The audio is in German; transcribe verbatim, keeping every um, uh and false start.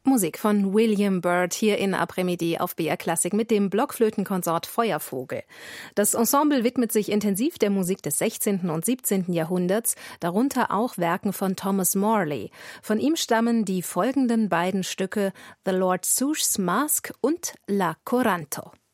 Musik von William Byrd hier in Après-Midi auf B R Klassik mit dem Blockflötenkonsort Feuervogel. Das Ensemble widmet sich intensiv der Musik des sechzehnten und siebzehnten Jahrhunderts, darunter auch Werken von Thomas Morley. Von ihm stammen die folgenden beiden Stücke The Lord Souches Masque und La Coranto.